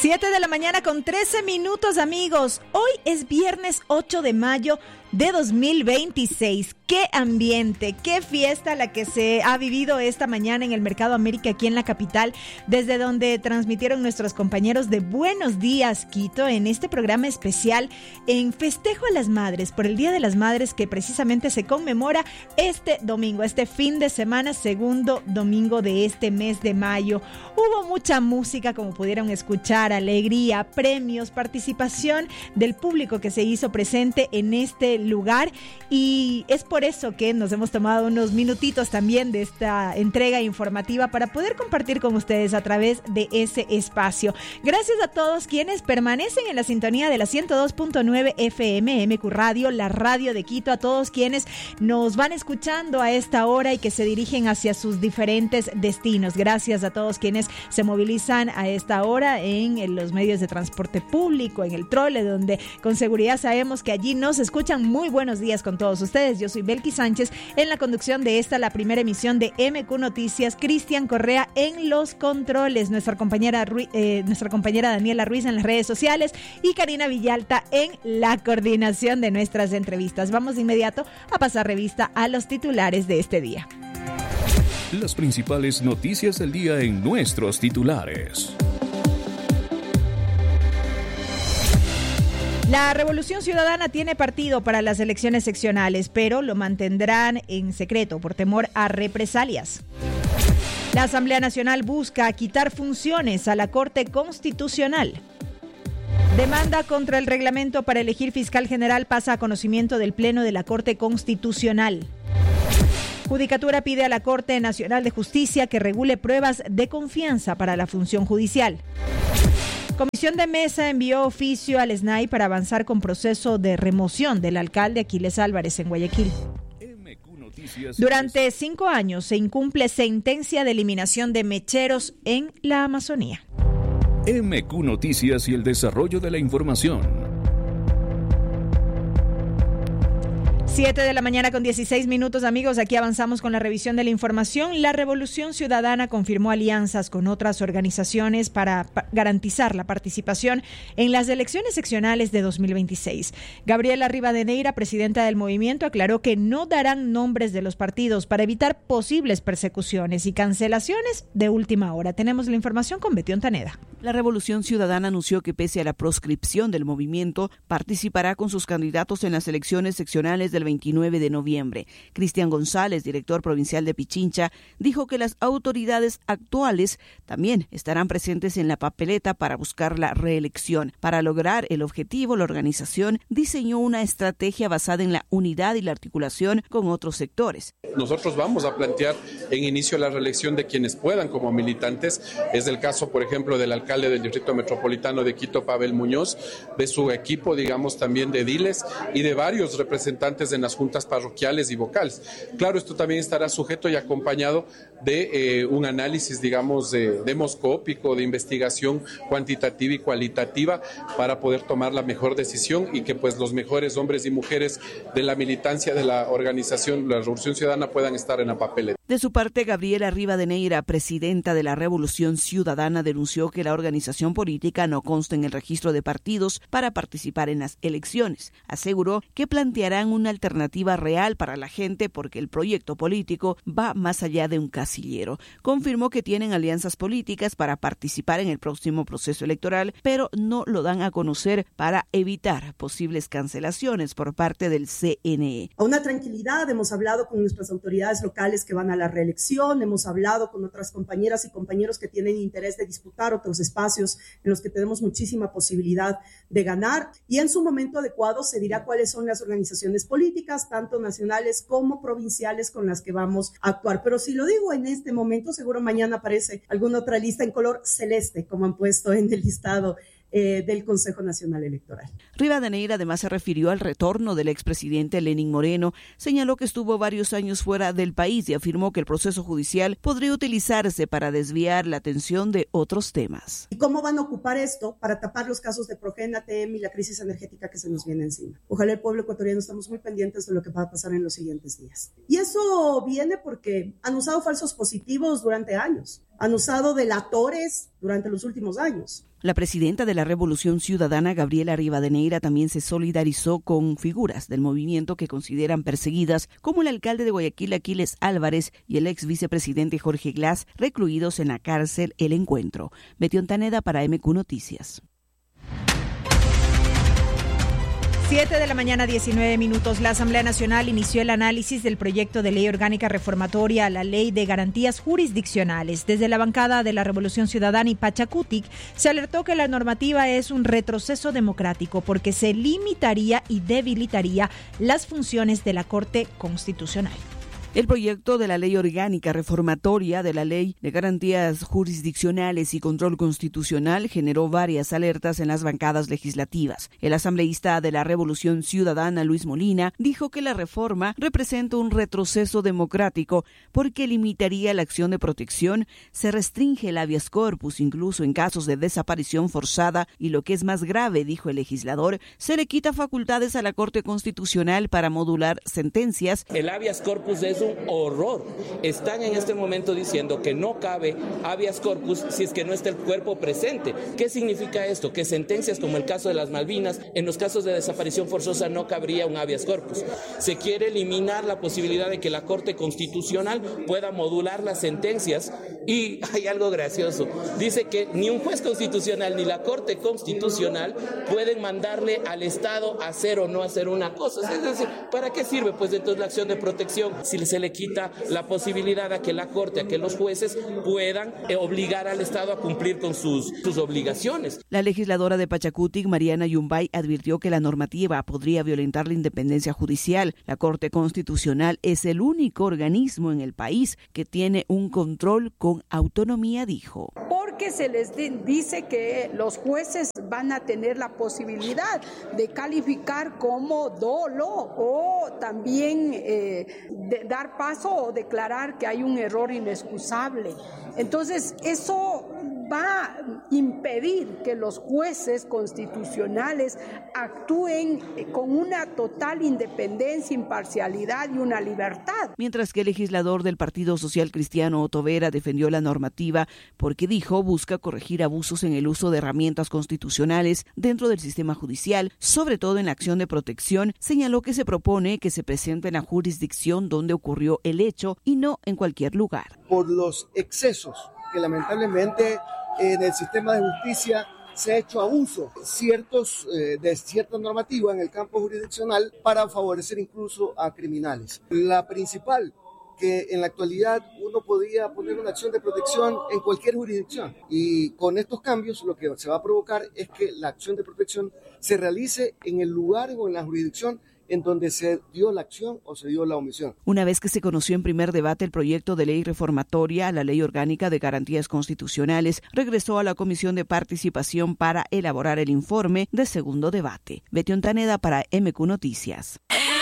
7 de la mañana con 13 minutos, amigos. Hoy es viernes 8 de mayo de 2026. ¡Qué ambiente, qué fiesta la que se ha vivido esta mañana en el Mercado América aquí en la capital, desde donde transmitieron nuestros compañeros de Buenos Días, Quito, en este programa especial en festejo a las madres, por el Día de las Madres, que precisamente se conmemora este domingo, este fin de semana, segundo domingo de este mes de mayo. Hubo mucha música, como pudieron escuchar, alegría, premios, participación del público que se hizo presente en este lugar, y es por eso que nos hemos tomado unos minutitos también de esta entrega informativa para poder compartir con ustedes a través de ese espacio. Gracias a todos quienes permanecen en la sintonía de la 102.9 FM MQ Radio, la radio de Quito, a todos quienes nos van escuchando a esta hora y que se dirigen hacia sus diferentes destinos. Gracias a todos quienes se movilizan a esta hora en los medios de transporte público, en el trole, donde con seguridad sabemos que allí nos escuchan. Muy buenos días con todos ustedes. Yo soy Belkis Sánchez en la conducción de esta, la primera emisión de MQ Noticias. Cristian Correa en los controles, nuestra compañera Daniela Ruiz en las redes sociales y Karina Villalta en la coordinación de nuestras entrevistas. Vamos de inmediato a pasar revista a los titulares de este día. Las principales noticias del día en nuestros titulares. La Revolución Ciudadana tiene partido para las elecciones seccionales, pero lo mantendrán en secreto por temor a represalias. La Asamblea Nacional busca quitar funciones a la Corte Constitucional. Demanda contra el reglamento para elegir fiscal general pasa a conocimiento del Pleno de la Corte Constitucional. Judicatura pide a la Corte Nacional de Justicia que regule pruebas de confianza para la función judicial. Comisión de Mesa envió oficio al SNAI para avanzar con proceso de remoción del alcalde Aquiles Álvarez en Guayaquil. Durante 5 años se incumple sentencia de eliminación de mecheros en la Amazonía. MQ Noticias y el desarrollo de la información. 7 de la mañana con 16 minutos, amigos. Aquí avanzamos con la revisión de la información. La Revolución Ciudadana confirmó alianzas con otras organizaciones para garantizar la participación en las elecciones seccionales de 2026. Gabriela Rivadeneira, presidenta del movimiento, aclaró que no darán nombres de los partidos para evitar posibles persecuciones y cancelaciones de última hora. Tenemos la información con Betty Ontaneda. La Revolución Ciudadana anunció que pese a la proscripción del movimiento, participará con sus candidatos en las elecciones seccionales del 29 de noviembre. Cristian González, director provincial de Pichincha, dijo que las autoridades actuales también estarán presentes en la papeleta para buscar la reelección. Para lograr el objetivo, la organización diseñó una estrategia basada en la unidad y la articulación con otros sectores. Nosotros vamos a plantear en inicio la reelección de quienes puedan como militantes. Es el caso, por ejemplo, del alcalde del Distrito Metropolitano de Quito, Pavel Muñoz, de su equipo, digamos, también de ediles y de varios representantes en las juntas parroquiales y vocales. Claro, esto también estará sujeto y acompañado de un análisis, digamos, demoscópico, de investigación cuantitativa y cualitativa para poder tomar la mejor decisión y que pues los mejores hombres y mujeres de la militancia de la organización, la Revolución Ciudadana, puedan estar en la papeleta. De su parte, Gabriela Rivadeneira, presidenta de la Revolución Ciudadana, denunció que la organización política no consta en el registro de partidos para participar en las elecciones. Aseguró que plantearán una alternativa real para la gente porque el proyecto político va más allá de un casillero. Confirmó que tienen alianzas políticas para participar en el próximo proceso electoral, pero no lo dan a conocer para evitar posibles cancelaciones por parte del CNE. A una tranquilidad, hemos hablado con nuestras autoridades locales que van a la reelección, hemos hablado con otras compañeras y compañeros que tienen interés de disputar otros espacios en los que tenemos muchísima posibilidad de ganar, y en su momento adecuado se dirá cuáles son las organizaciones políticas, tanto nacionales como provinciales, con las que vamos a actuar. Pero si lo digo en este momento, seguro mañana aparece alguna otra lista en color celeste, como han puesto en el listado del Consejo Nacional Electoral. Rivadeneira además se refirió al retorno del expresidente Lenín Moreno, señaló que estuvo varios años fuera del país y afirmó que el proceso judicial podría utilizarse para desviar la atención de otros temas. ¿Y cómo van a ocupar esto para tapar los casos de Progen, ATM y la crisis energética que se nos viene encima? Ojalá el pueblo ecuatoriano estamos muy pendientes de lo que va a pasar en los siguientes días. Y eso viene porque han usado falsos positivos durante años. han usado delatores durante los últimos años. La presidenta de la Revolución Ciudadana, Gabriela Rivadeneira, también se solidarizó con figuras del movimiento que consideran perseguidas, como el alcalde de Guayaquil, Aquiles Álvarez, y el ex vicepresidente Jorge Glass, recluidos en la cárcel El Encuentro. Betty Ontaneda para MQ Noticias. 7:19 a.m. La Asamblea Nacional inició el análisis del proyecto de ley orgánica reformatoria a la Ley de Garantías Jurisdiccionales. Desde la bancada de la Revolución Ciudadana y Pachacutic se alertó que la normativa es un retroceso democrático porque se limitaría y debilitaría las funciones de la Corte Constitucional. El proyecto de la ley orgánica reformatoria de la Ley de Garantías Jurisdiccionales y Control Constitucional generó varias alertas en las bancadas legislativas. El asambleísta de la Revolución Ciudadana, Luis Molina, dijo que la reforma representa un retroceso democrático porque limitaría la acción de protección, se restringe el habeas corpus incluso en casos de desaparición forzada y, lo que es más grave, dijo el legislador, se le quita facultades a la Corte Constitucional para modular sentencias. El habeas corpus es un horror. Están en este momento diciendo que no cabe habeas corpus si es que no está el cuerpo presente. ¿Qué significa esto? Que sentencias como el caso de las Malvinas, en los casos de desaparición forzosa no cabría un habeas corpus. Se quiere eliminar la posibilidad de que la Corte Constitucional pueda modular las sentencias y hay algo gracioso. Dice que ni un juez constitucional ni la Corte Constitucional pueden mandarle al Estado a hacer o no hacer una cosa. Es decir, ¿para qué sirve pues entonces la acción de protección si se le quita la posibilidad a que la Corte, a que los jueces puedan obligar al Estado a cumplir con sus obligaciones? La legisladora de Pachacutic, Mariana Yumbay, advirtió que la normativa podría violentar la independencia judicial. La Corte Constitucional es el único organismo en el país que tiene un control con autonomía, dijo. Porque se les dice que los jueces van a tener la posibilidad de calificar como dolo o también dar paso o declarar que hay un error inexcusable. Entonces, eso va a impedir que los jueces constitucionales actúen con una total independencia, imparcialidad y una libertad. Mientras que el legislador del Partido Social Cristiano, Otto Vera, defendió la normativa porque dijo busca corregir abusos en el uso de herramientas constitucionales dentro del sistema judicial, sobre todo en la acción de protección. Señaló que se propone que se presente en la jurisdicción donde ocurrió el hecho y no en cualquier lugar. Por los excesos que lamentablemente en el sistema de justicia se ha hecho abuso de cierta normativa en el campo jurisdiccional para favorecer incluso a criminales. La principal, que en la actualidad uno podía poner una acción de protección en cualquier jurisdicción, y con estos cambios lo que se va a provocar es que la acción de protección se realice en el lugar o en la jurisdicción en donde se dio la acción o se dio la omisión. Una vez que se conoció en primer debate el proyecto de ley reformatoria a la Ley Orgánica de Garantías Constitucionales, regresó a la Comisión de Participación para elaborar el informe de segundo debate. Betty Ontaneda para MQ Noticias.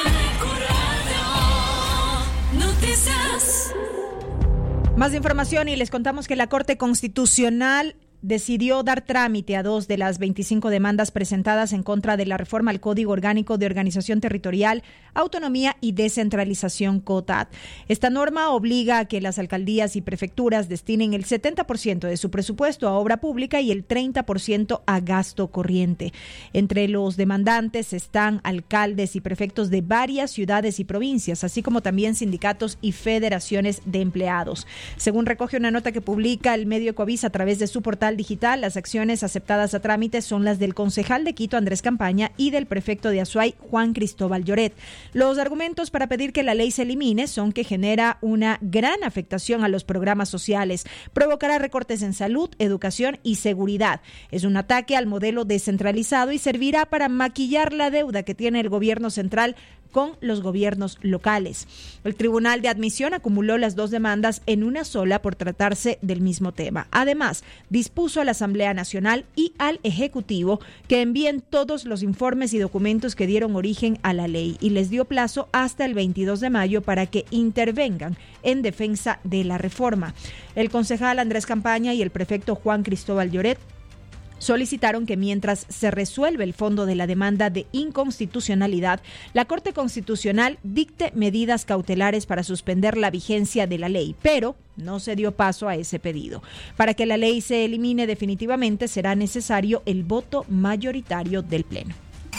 Más información y les contamos que la Corte Constitucional decidió dar trámite a 2 de las 25 demandas presentadas en contra de la reforma al Código Orgánico de Organización Territorial, Autonomía y Descentralización COTAD. Esta norma obliga a que las alcaldías y prefecturas destinen el 70% de su presupuesto a obra pública y el 30% a gasto corriente. Entre los demandantes están alcaldes y prefectos de varias ciudades y provincias, así como también sindicatos y federaciones de empleados. Según recoge una nota que publica el medio Ecoavisa a través de su portal digital, las acciones aceptadas a trámite son las del concejal de Quito, Andrés Campaña, y del prefecto de Azuay, Juan Cristóbal Lloret. Los argumentos para pedir que la ley se elimine son que genera una gran afectación a los programas sociales, provocará recortes en salud, educación y seguridad. Es un ataque al modelo descentralizado y servirá para maquillar la deuda que tiene el gobierno central con los gobiernos locales. El Tribunal de Admisión acumuló las 2 demandas en una sola por tratarse del mismo tema. Además, dispuso a la Asamblea Nacional y al Ejecutivo que envíen todos los informes y documentos que dieron origen a la ley y les dio plazo hasta el 22 de mayo para que intervengan en defensa de la reforma. El concejal Andrés Campaña y el prefecto Juan Cristóbal Lloret solicitaron que mientras se resuelve el fondo de la demanda de inconstitucionalidad, la Corte Constitucional dicte medidas cautelares para suspender la vigencia de la ley, pero no se dio paso a ese pedido. Para que la ley se elimine definitivamente será necesario el voto mayoritario del Pleno.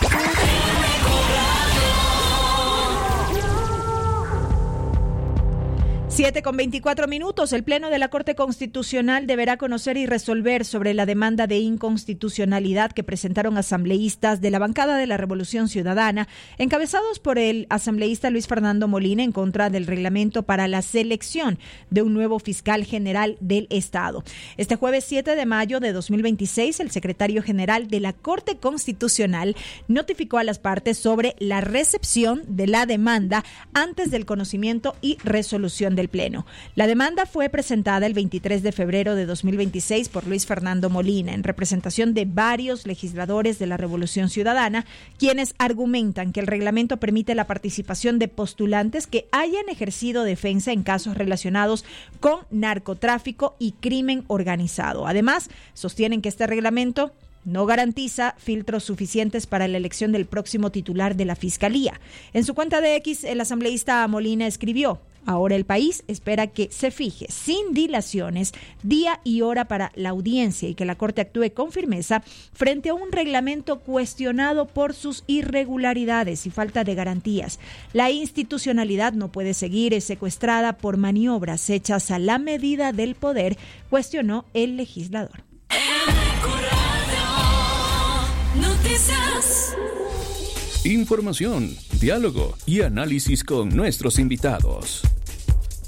7:24. El Pleno de la Corte Constitucional deberá conocer y resolver sobre la demanda de inconstitucionalidad que presentaron asambleístas de la bancada de la Revolución Ciudadana, encabezados por el asambleísta Luis Fernando Molina, en contra del reglamento para la selección de un nuevo fiscal general del Estado. Este jueves 7 de mayo de 2026, el secretario general de la Corte Constitucional notificó a las partes sobre la recepción de la demanda antes del conocimiento y resolución del Pleno. La demanda fue presentada el 23 de febrero de 2026 por Luis Fernando Molina, en representación de varios legisladores de la Revolución Ciudadana, quienes argumentan que el reglamento permite la participación de postulantes que hayan ejercido defensa en casos relacionados con narcotráfico y crimen organizado. Además, sostienen que este reglamento no garantiza filtros suficientes para la elección del próximo titular de la Fiscalía. En su cuenta de X, el asambleísta Molina escribió: ahora el país espera que se fije sin dilaciones día y hora para la audiencia y que la Corte actúe con firmeza frente a un reglamento cuestionado por sus irregularidades y falta de garantías. La institucionalidad no puede seguir secuestrada por maniobras hechas a la medida del poder, cuestionó el legislador. Noticias. Información, diálogo y análisis con nuestros invitados.